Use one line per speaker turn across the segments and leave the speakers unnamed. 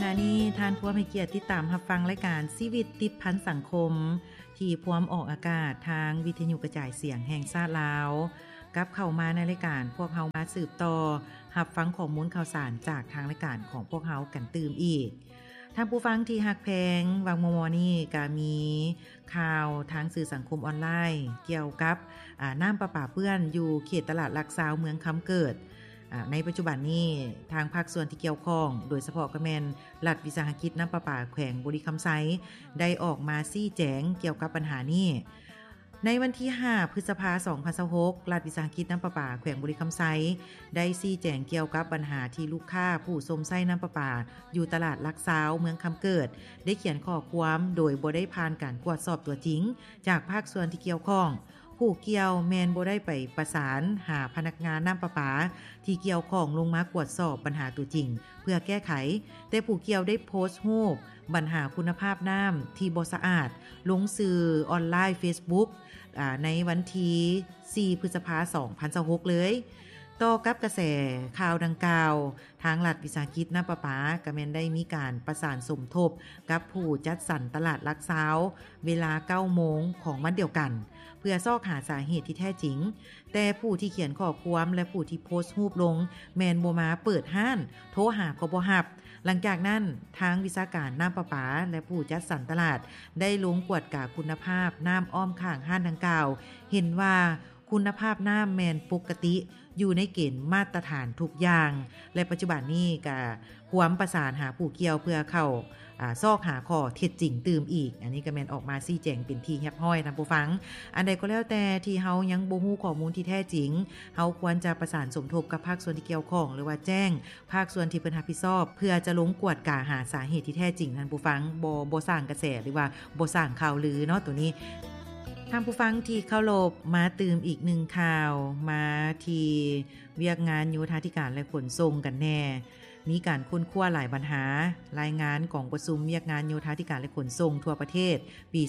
ะนี้ท่านผู้ให้เกียรติติดตามรับฟังรายการชีวิตติดพันสังคมที่พร้อมออกอากาศทางวิทยุกระจายเสียงแห่งชาติลาวกับเข้ามาในรายการพวกเฮามาสืบต่อรับฟังข้อมูลข่าวสารจากทางรายการของพวกเฮากันตื่มอีกท่านผู้ฟังที่ฮักแพงวังมอนี่ก็มีข่าวทางสื่อสังคมออนไลน์เกี่ยวกับน้ำประปาเปื้อนอยู่เขตตลาดลักซาวเมืองคำเกิดในปัจจุบันนี้ทางภาคส่วนที่เกี่ยวข้องโดยเฉพาะก็แม่นรัฐวิสาหกิจน้ำประปาแขวงบุรีคำไซได้ออกมาชี้แจงเกี่ยวกับปัญหานี้ในวันที่5พฤษภาคม2026รัฐวิสาหกิจน้ำประปาแขวงบุรีคำไซได้ชี้แจงเกี่ยวกับปัญหาที่ลูกค้าผู้สมไส้น้ำประปาอยู่ตลาดลักซาวเมืองคำเกิดได้เขียนข้อความโดยบ่ได้ผ่านการตรวจสอบตัวจริงจากภาคส่วนที่เกี่ยวข้องผู้เกี่ยวแมนบ่ได้ไปประสานหาพนักงานน้ำประปาที่เกี่ยวข้องลงมาตรวจสอบปัญหาตัวจริงเพื่อแก้ไขแต่ผู้เกี่ยวได้โพสต์รูปปัญหาคุณภาพน้ำที่บ่สะอาดลงสื่อออนไลน์ Facebook ในวันที่4พฤษภาคม2026เลยต่อกับกระแสข่าวดังกล่าวทางรัฐวิสาหกิจน้ำประปาก็แม่นได้มีการประสานสมทบกับผู้จัดสรรตลาดลักซาวเวลา 9 โมงของวันเดียวกันเพื่อซอกหาสาเหตุที่แท้จริงแต่ผู้ที่เขียนข้อความและผู้ที่โพสต์รูปลงแมนบ่มาเปิดห้านโทรหาก็บ่รับหลังจากนั้นทางวิชาการน้ำประปาและผู้จัดสรรตลาดได้ลงกวดกาคุณภาพน้ำอ้อมข้างห้านดังกล่าวเห็นว่าคุณภาพน้ำแมนปกติอยู่ในเกณฑ์มาตรฐานทุกอย่างและปัจจุบันนี้ก็ความประสานหาผู้เกี่ยวเพื่อเข้าซอกหาข้อเท็จจริงตื่มอีกอันนี้ก็แม่นออกมาชี้แจงเป็นที่แฮบห้อยท่านผู้ฟังอันใดก็แล้วแต่ที่เฮายังบ่ฮู้ข้อมูลที่แท้จริงเฮาควรจะประสานสมทบกับภาคส่วนที่เกี่ยวข้องหรือว่าแจ้งภาคส่วนที่เพิ่นรับผิดชอบเพื่อจะลงกวดกาหาสาเหตุที่แท้จริงท่านผู้ฟังบ่สร้างกระแสหรือว่าบ่สร้างข่าวลือเนาะตัวนี้ท่านผู้ฟังที่เคารพมาตื่มอีก1ข่าวมาที่เวียกงานโยธาธิการและขนส่งกันแน่มีการค้นคว้าหลายปัญหารายงานของประชุมเวียกงานโยธาธิการและขนส่งทั่วประเทศปี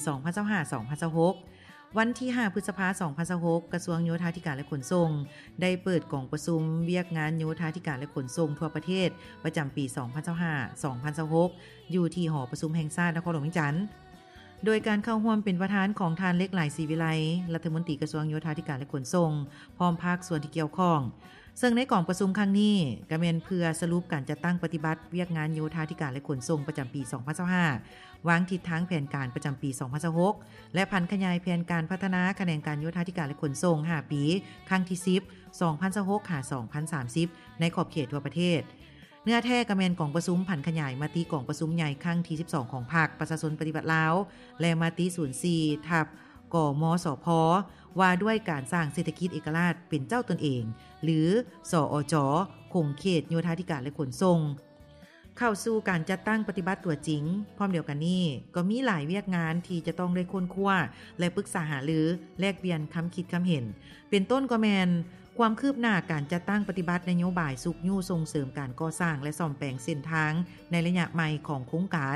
2025-2026วันที่5พฤษภาคม2026กระทรวงโยธาธิการและขนส่งได้เปิดกล่องประชุมเวียกงานโยธาธิการและขนส่งทั่วประเทศประจำปี2025-2026อยู่ที่หอประชุมแห่งชาตินครหลวงวิจันทร์โดยการเข้าร่วมเป็นประธานของท่านเล็กหลายศรีวิไลรัฐมนตรีกระทรวงโยธาธิการและขนส่งพร้อมภาคส่วนที่เกี่ยวข้องซึ่งในกล่องประชุมครั้งนี้ก็แม่นเพื่อสรุปการจัดตั้งปฏิบัติเวียกงานโยธาธิการและขนส่งประจำปี2025วางทิศทางแผนการประจำปี2026และพันขยายแผนการพัฒนาแขนงการโยธาธิการและขนส่ง5ปีครั้งที่10 2026-2030ในขอบเขตทั่วประเทศเนื้อแท้กระแมนกล่องประชุมผันขยายมาตีกล่องประชุมใหญ่ครั้งที่12ของภาคประชาชนปฏิบัติลาวและมาตี04ทับกมสพว่าด้วยการสร้างเศรษฐกิจเอกราชเป็นเจ้าตนเองหรือสอจคงเขตโยธาธิการและขนส่งเข้าสู่การจัดตั้งปฏิบัติตัวจริงพร้อมเดียวกันนี้ก็มีหลายเวียกงานที่จะต้องได้ค้นคว้าและปรึกษาหารือแลกเปลี่ยนคำคิดคำเห็นเป็นต้นก็แมนความคืบหน้าการจัดตั้งปฏิบัตินโยบายสุขยู่ส่งเสริมการก่อสร้างและซ่อมแปลงเส้นทางในระยะใหม่ของโครงการ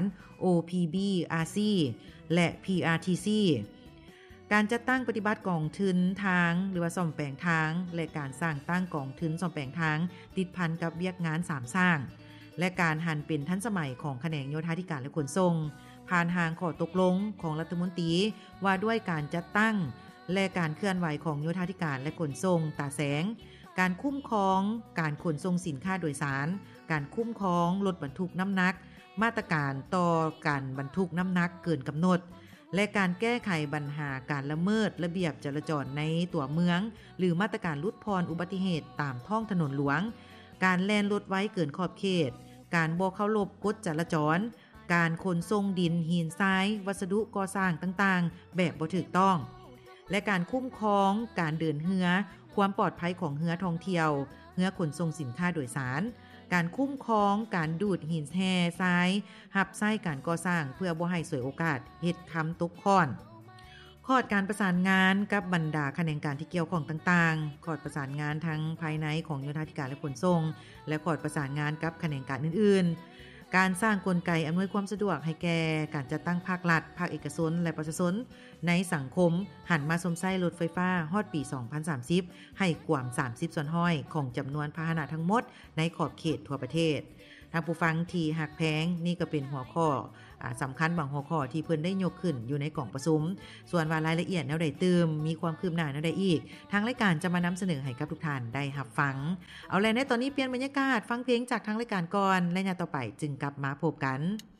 OPBRC และ PRTC การจัดตั้งปฏิบัติกองทุนทางหรือว่าซ่อมแปลงทางและการสร้างตั้งกองทุนซ่อมแปลงทางติดพันกับเวียกงาน3สร้างและการหันเป็นทันสมัยของแขนงโยธาธิการและขนส่งผ่านทางข้อตกลงของรัฐมนตรีว่าด้วยการจัดตั้งและการเคลื่อนไหวของโยธาธิการและขนส่งตาแสงการคุ้มครองการขนส่งสินค้าโดยสารการคุ้มครองรถบรรทุกน้ำหนักมาตรการต่อการบรรทุกน้ำหนักเกินกำหนดและการแก้ไขปัญหาการละเมิดระเบียบจราจรในตัวเมืองหรือมาตรการลดพรอุบัติเหตุตามท้องถนนหลวงการแล่นรถไว้เกินขอบเขตการบ่เคารพกฎจราจรการขนส่งดินหินทรายวัสดุก่อสร้างต่างๆแบบบ่ถูกต้องและการคุ้มครองการเดินเรือความปลอดภัยของเรือท่องเที่ยวเรือขนส่งสินค้าโดยสารการคุ้มครองการดูดหินแห่ทรายหับไส้การก่อสร้างเพื่อบ่ให้สวยโอกาสเฮ็ดคำตกค้อนขอดการประสานงานกับบรรดาแขนงการที่เกี่ยวข้องต่างๆขอดประสานงานทั้งภายในของโยธาธิการและขนส่งและขอดประสานงานกับแขนงการอื่นๆการสร้างกลไกอำนวยความสะดวกให้แก่การจัดตั้งภาครัฐภาคเอกชนและประชาชนในสังคมหันมาสมใช้รถไฟฟ้าฮอดปี2030ให้กว่า30ส่วนห้อยของจำนวนพาหนะทั้งหมดในขอบเขตทั่วประเทศทางผู้ฟังที่หักแพงนี่ก็เป็นหัวข้อสำคัญบางหัวข้อที่เพิ่นได้ยกขึ้นอยู่ในกล่องประชุมส่วนว่ารายละเอียดแนวใดเติมมีความคืบหน้าแนวใดอีกทางรายการจะมานำเสนอให้กับทุกท่านได้รับฟังเอาแล้วในตอนนี้เปลี่ยนบรรยากาศฟังเพลงจากทางรายการก่อนและในต่อไปจึงกลับมาพบกัน